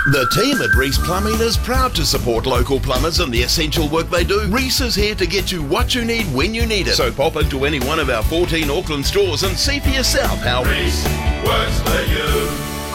The team at Reese Plumbing is proud to support local plumbers and the essential work they do. Reese is here to get you what you need when you need it. So pop into any one of our 14 Auckland stores and see for yourself how Reese works for you.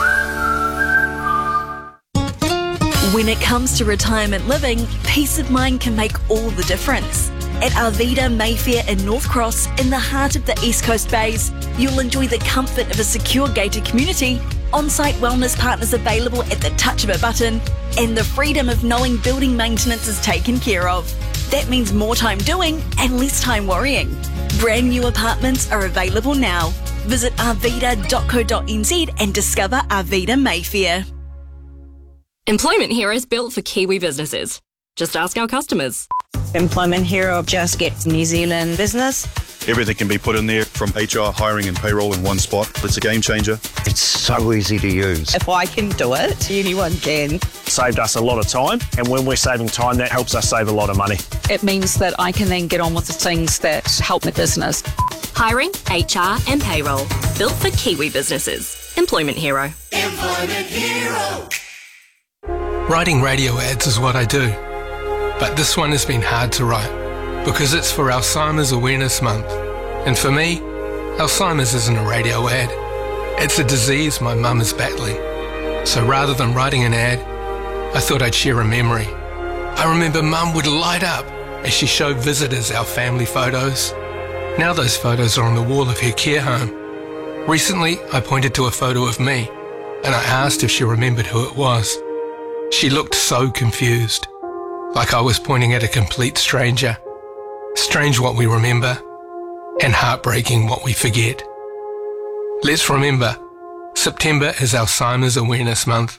When it comes to retirement living, peace of mind can make all the difference. At Arvida Mayfair in North Cross, in the heart of the East Coast Bays, you'll enjoy the comfort of a secure gated community, on-site wellness partners available at the touch of a button, and the freedom of knowing building maintenance is taken care of. That means more time doing and less time worrying. Brand new apartments are available now. Visit arvida.co.nz and discover Arvida Mayfair. Employment Hero is built for Kiwi businesses. Just ask our customers. Employment Hero just gets New Zealand business. Everything can be put in there, from HR, hiring and payroll in one spot. It's a game changer. It's so easy to use. If I can do it, anyone can. Saved us a lot of time, and when we're saving time, that helps us save a lot of money. It means that I can then get on with the things that help my business. Hiring, HR and payroll. Built for Kiwi businesses. Employment Hero. Employment Hero. Writing radio ads is what I do, but this one has been hard to write because it's for Alzheimer's Awareness Month. And for me, Alzheimer's isn't a radio ad. It's a disease my mum is battling. So rather than writing an ad, I thought I'd share a memory. I remember Mum would light up as she showed visitors our family photos. Now those photos are on the wall of her care home. Recently, I pointed to a photo of me and I asked if she remembered who it was. She looked so confused, like I was pointing at a complete stranger. Strange what we remember, and heartbreaking what we forget. Let's remember, September is Alzheimer's Awareness Month.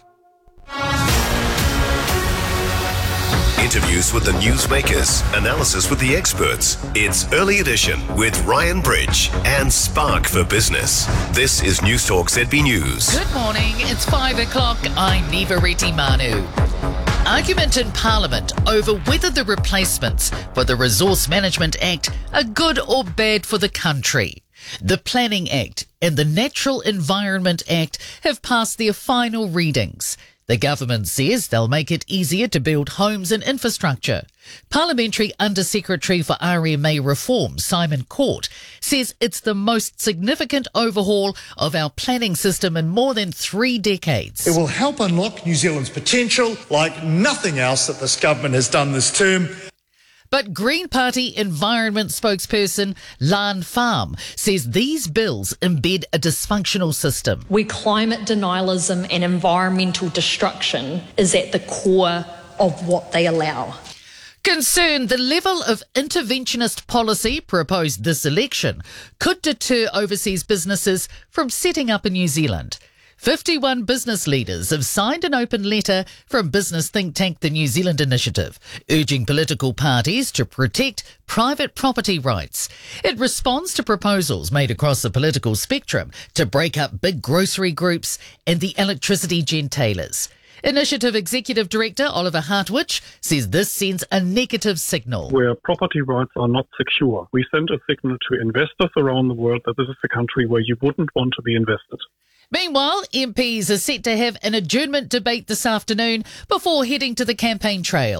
Interviews with the newsmakers, analysis with the experts. It's Early Edition with Ryan Bridge and Spark for Business. This is News Talk ZB News. Good morning, it's 5 o'clock. I'm Niva Reti Manu. Argument in Parliament over whether the replacements for the Resource Management Act are good or bad for the country. The Planning Act and the Natural Environment Act have passed their final readings. The government says they'll make it easier to build homes and infrastructure. Parliamentary Under-Secretary for RMA Reform, Simon Court, says it's the most significant overhaul of our planning system in more than 3 decades. It will help unlock New Zealand's potential like nothing else that this government has done this term. But Green Party environment spokesperson Lan Farm says these bills embed a dysfunctional system. Where climate denialism and environmental destruction is at the core of what they allow. Concerned the level of interventionist policy proposed this election could deter overseas businesses from setting up in New Zealand. 51 business leaders have signed an open letter from business think tank The New Zealand Initiative, urging political parties to protect private property rights. It responds to proposals made across the political spectrum to break up big grocery groups and the electricity gentailers. Initiative Executive Director Oliver Hartwich says this sends a negative signal. Where property rights are not secure, we send a signal to investors around the world that this is a country where you wouldn't want to be invested. Meanwhile, MPs are set to have an adjournment debate this afternoon before heading to the campaign trail.